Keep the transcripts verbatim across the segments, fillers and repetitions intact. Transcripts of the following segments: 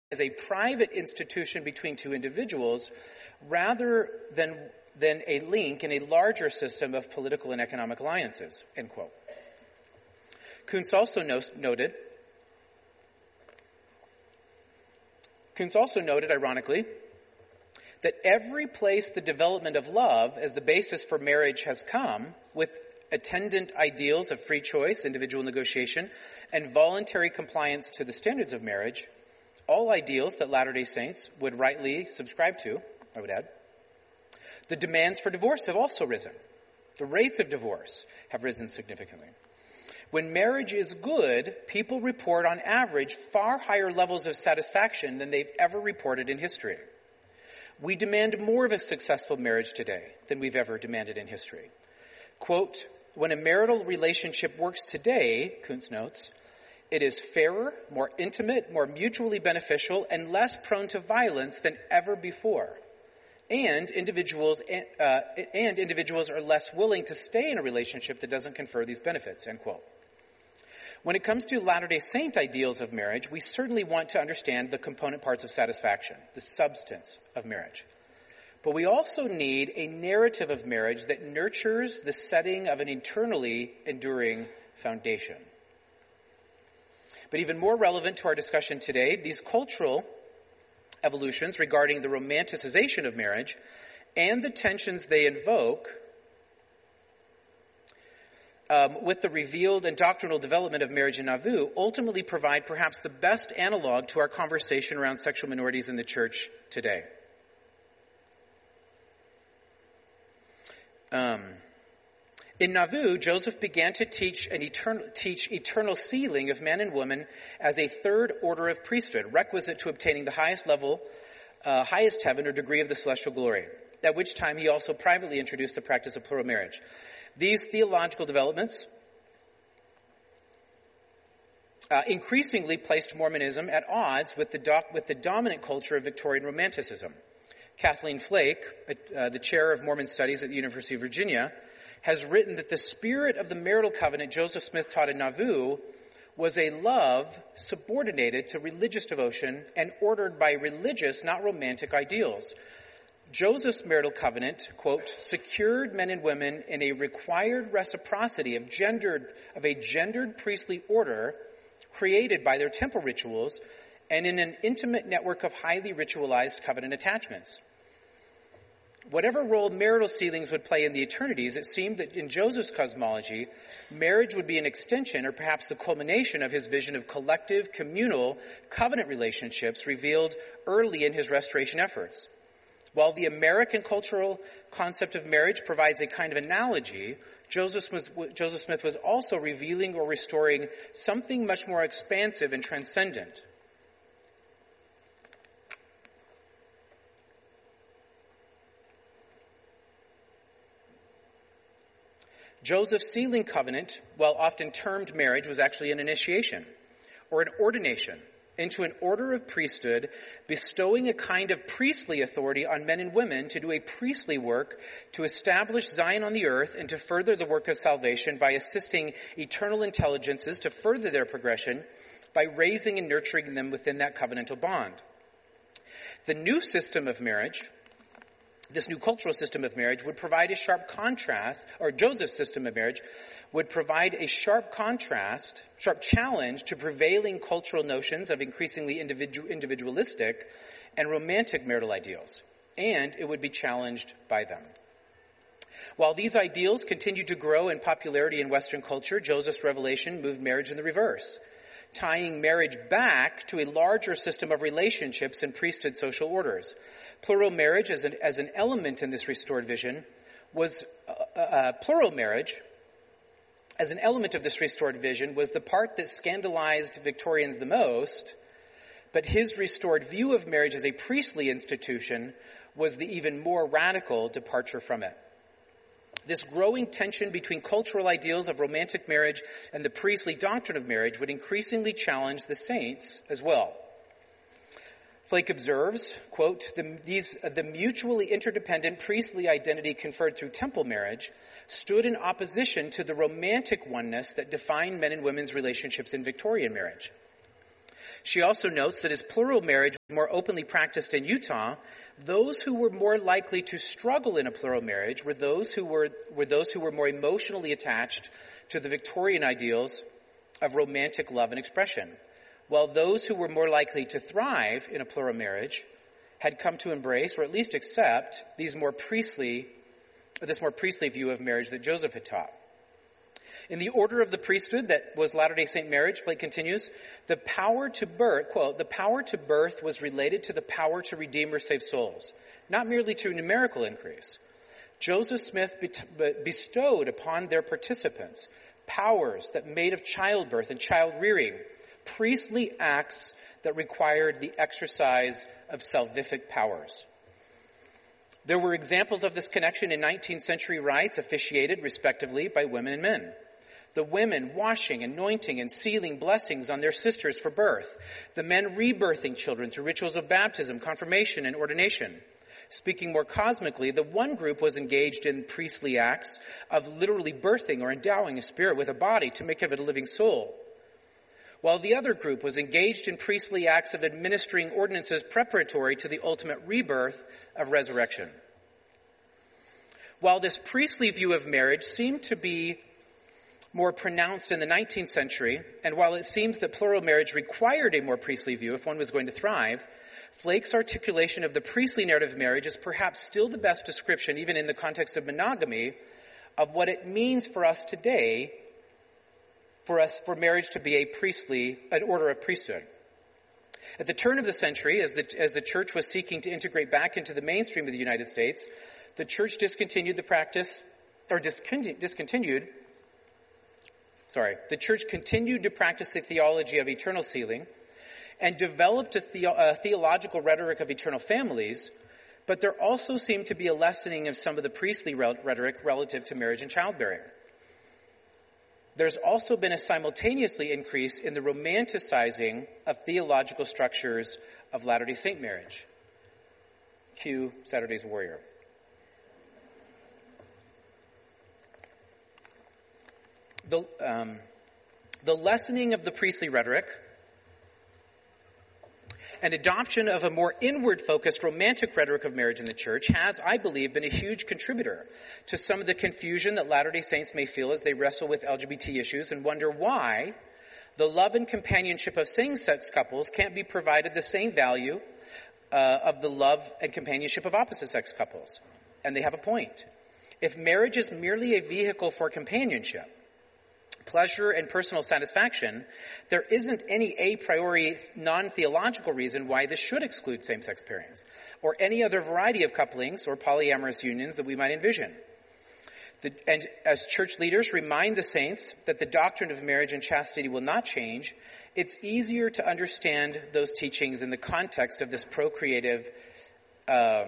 as a private institution between two individuals rather than, than a link in a larger system of political and economic alliances, end quote. Kuntz also no- noted, Kuntz also noted, ironically, that every place the development of love as the basis for marriage has come, with attendant ideals of free choice, individual negotiation, and voluntary compliance to the standards of marriage, all ideals that Latter-day Saints would rightly subscribe to, I would add, the demands for divorce have also risen. The rates of divorce have risen significantly. When marriage is good, people report on average far higher levels of satisfaction than they've ever reported in history. We demand more of a successful marriage today than we've ever demanded in history. Quote, when a marital relationship works today, Kuntz notes, it is fairer, more intimate, more mutually beneficial, and less prone to violence than ever before. And individuals uh, and individuals are less willing to stay in a relationship that doesn't confer these benefits, end quote. When it comes to Latter-day Saint ideals of marriage, we certainly want to understand the component parts of satisfaction, the substance of marriage. But we also need a narrative of marriage that nurtures the setting of an eternally enduring foundation. But even more relevant to our discussion today, these cultural evolutions regarding the romanticization of marriage and the tensions they invoke um, with the revealed and doctrinal development of marriage in Nauvoo ultimately provide perhaps the best analog to our conversation around sexual minorities in the church today. Um, in Nauvoo, Joseph began to teach an eternal, teach eternal sealing of men and women as a third order of priesthood, requisite to obtaining the highest level, uh, highest heaven or degree of the celestial glory, at which time he also privately introduced the practice of plural marriage. These theological developments uh, increasingly placed Mormonism at odds with the, doc, with the dominant culture of Victorian Romanticism. Kathleen Flake, uh, the chair of Mormon Studies at the University of Virginia, has written that the spirit of the marital covenant Joseph Smith taught in Nauvoo was a love subordinated to religious devotion and ordered by religious, not romantic ideals. Joseph's marital covenant, quote, secured men and women in a required reciprocity of gendered, of a gendered priestly order created by their temple rituals and in an intimate network of highly ritualized covenant attachments. Whatever role marital sealings would play in the eternities, it seemed that in Joseph's cosmology, marriage would be an extension or perhaps the culmination of his vision of collective, communal, covenant relationships revealed early in his restoration efforts. While the American cultural concept of marriage provides a kind of analogy, Joseph, was, Joseph Smith was also revealing or restoring something much more expansive and transcendent. Joseph's sealing covenant, while often termed marriage, was actually an initiation or an ordination into an order of priesthood, bestowing a kind of priestly authority on men and women to do a priestly work to establish Zion on the earth and to further the work of salvation by assisting eternal intelligences to further their progression by raising and nurturing them within that covenantal bond. The new system of marriage, this new cultural system of marriage would provide a sharp contrast, or Joseph's system of marriage would provide a sharp contrast, sharp challenge to prevailing cultural notions of increasingly individual, individualistic and romantic marital ideals, and it would be challenged by them. While these ideals continued to grow in popularity in Western culture, Joseph's revelation moved marriage in the reverse, tying marriage back to a larger system of relationships and priesthood social orders. Plural marriage as an, as an element in this restored vision was, uh, uh, plural marriage as an element of this restored vision was the part that scandalized Victorians the most, but his restored view of marriage as a priestly institution was the even more radical departure from it. This growing tension between cultural ideals of romantic marriage and the priestly doctrine of marriage would increasingly challenge the saints as well. Flake observes, quote, the, these, uh, the mutually interdependent priestly identity conferred through temple marriage stood in opposition to the romantic oneness that defined men and women's relationships in Victorian marriage. She also notes that as plural marriage was more openly practiced in Utah, those who were more likely to struggle in a plural marriage were those who were, were those who were more emotionally attached to the Victorian ideals of romantic love and expression, while those who were more likely to thrive in a plural marriage had come to embrace, or at least accept, these more priestly, this more priestly view of marriage that Joseph had taught. In the order of the priesthood that was Latter-day Saint marriage, Flake continues, the power to birth, quote, the power to birth was related to the power to redeem or save souls, not merely to numerical increase. Joseph Smith bestowed upon their participants powers that made of childbirth and child rearing, priestly acts that required the exercise of salvific powers. There were examples of this connection in nineteenth century rites officiated respectively by women and men. The women washing, anointing, and sealing blessings on their sisters for birth. The men rebirthing children through rituals of baptism, confirmation, and ordination. Speaking more cosmically, the one group was engaged in priestly acts of literally birthing or endowing a spirit with a body to make of it a living soul, while the other group was engaged in priestly acts of administering ordinances preparatory to the ultimate rebirth of resurrection. While this priestly view of marriage seemed to be more pronounced in the nineteenth century, and while it seems that plural marriage required a more priestly view if one was going to thrive, Flake's articulation of the priestly narrative of marriage is perhaps still the best description, even in the context of monogamy, of what it means for us today for us, for marriage to be a priestly, an order of priesthood. At the turn of the century, as the, as the church was seeking to integrate back into the mainstream of the United States, the church discontinued the practice, or discontinued, discontinued Sorry, the church continued to practice the theology of eternal sealing and developed a, the, a theological rhetoric of eternal families, but there also seemed to be a lessening of some of the priestly rhetoric relative to marriage and childbearing. There's also been a simultaneously increase in the romanticizing of theological structures of Latter-day Saint marriage. Cue Saturday's Warrior. The, um, the lessening of the priestly rhetoric and adoption of a more inward-focused romantic rhetoric of marriage in the church has, I believe, been a huge contributor to some of the confusion that Latter-day Saints may feel as they wrestle with L G B T issues and wonder why the love and companionship of same-sex couples can't be provided the same value uh, of the love and companionship of opposite-sex couples. And they have a point. If marriage is merely a vehicle for companionship, pleasure, and personal satisfaction, there isn't any a priori non-theological reason why this should exclude same-sex pairings, or any other variety of couplings or polyamorous unions that we might envision. The, and as church leaders remind the saints that the doctrine of marriage and chastity will not change, it's easier to understand those teachings in the context of this procreative, uh,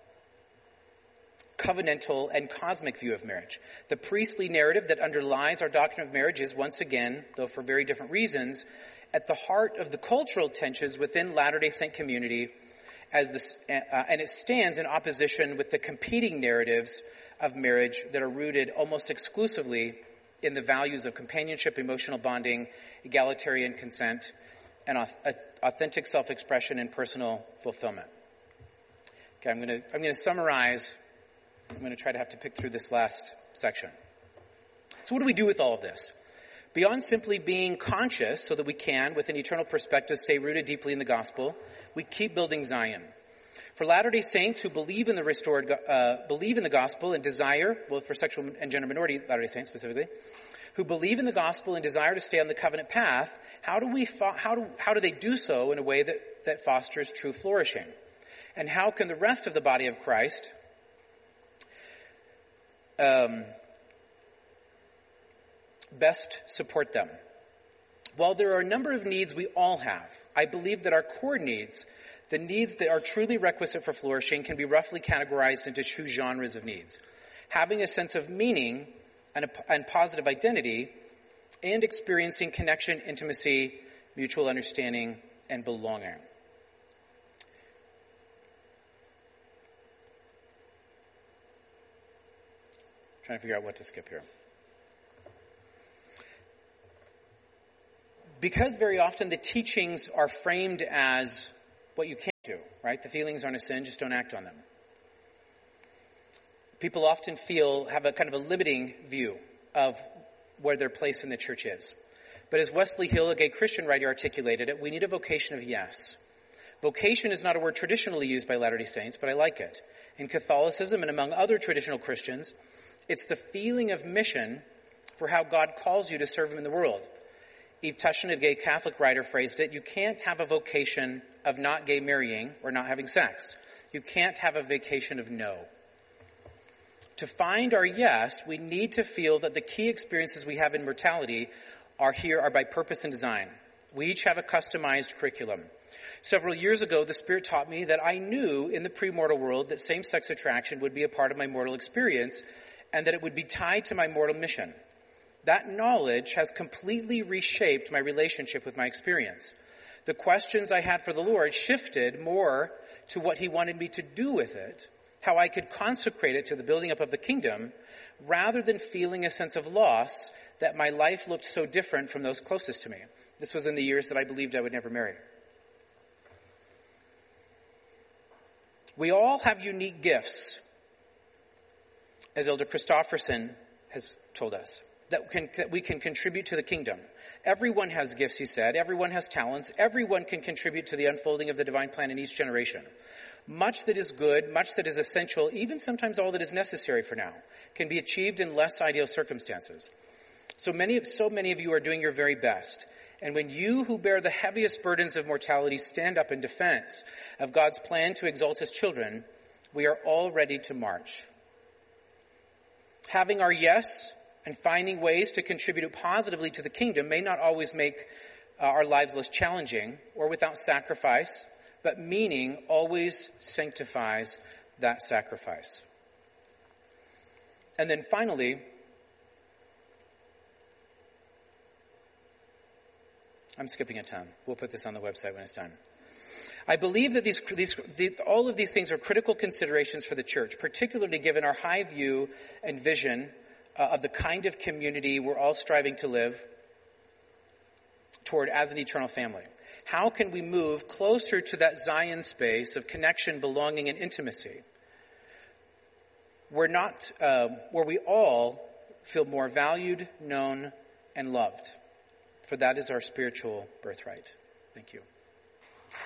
covenantal, and cosmic view of marriage. The priestly narrative that underlies our doctrine of marriage is once again, though for very different reasons, at the heart of the cultural tensions within Latter-day Saint community, as this, uh, and it stands in opposition with the competing narratives of marriage that are rooted almost exclusively in the values of companionship, emotional bonding, egalitarian consent, and authentic self-expression and personal fulfillment. Okay, I'm going to I'm going to summarize. I'm going to try to have to pick through this last section. So what do we do with all of this? Beyond simply being conscious so that we can, with an eternal perspective, stay rooted deeply in the gospel, we keep building Zion. For Latter-day Saints who believe in the restored, uh, believe in the gospel and desire, well, for sexual and gender minority Latter-day Saints specifically, who believe in the gospel and desire to stay on the covenant path, how do we, fo- how do, how do they do so in a way that, that fosters true flourishing? And how can the rest of the body of Christ Um, best support them? While there are a number of needs we all have, I believe that our core needs, the needs that are truly requisite for flourishing, can be roughly categorized into two genres of needs. Having a sense of meaning and, a, and positive identity, and experiencing connection, intimacy, mutual understanding, and belonging. Trying to figure out what to skip here. Because very often the teachings are framed as what you can't do, right? The feelings aren't a sin, just don't act on them. People often feel, have a kind of a limiting view of where their place in the church is. But as Wesley Hill, a gay Christian writer, articulated it, we need a vocation of yes. Vocation is not a word traditionally used by Latter-day Saints, but I like it. In Catholicism and among other traditional Christians, it's the feeling of mission for how God calls you to serve him in the world. Eve Tushin, a gay Catholic writer, phrased it, you can't have a vocation of not gay marrying or not having sex. You can't have a vocation of no. To find our yes, we need to feel that the key experiences we have in mortality are here are by purpose and design. We each have a customized curriculum. Several years ago, the Spirit taught me that I knew in the pre-mortal world that same-sex attraction would be a part of my mortal experience and that it would be tied to my mortal mission. That knowledge has completely reshaped my relationship with my experience. The questions I had for the Lord shifted more to what he wanted me to do with it, how I could consecrate it to the building up of the kingdom, rather than feeling a sense of loss that my life looked so different from those closest to me. This was in the years that I believed I would never marry. We all have unique gifts, as Elder Christofferson has told us, that, can, that we can contribute to the kingdom. Everyone has gifts, he said. Everyone has talents. Everyone can contribute to the unfolding of the divine plan in each generation. Much that is good, much that is essential, even sometimes all that is necessary for now, can be achieved in less ideal circumstances. So many of, so many of you are doing your very best. And when you who bear the heaviest burdens of mortality stand up in defense of God's plan to exalt his children, we are all ready to march. Having our yes and finding ways to contribute positively to the kingdom may not always make uh, our lives less challenging or without sacrifice, but meaning always sanctifies that sacrifice. And then finally, I'm skipping a ton. We'll put this on the website when it's done. I believe that these, these, the, all of these things are critical considerations for the church, particularly given our high view and vision uh, of the kind of community we're all striving to live toward as an eternal family. How can we move closer to that Zion space of connection, belonging, and intimacy? We're not, uh, where we all feel more valued, known, and loved. For that is our spiritual birthright. Thank you.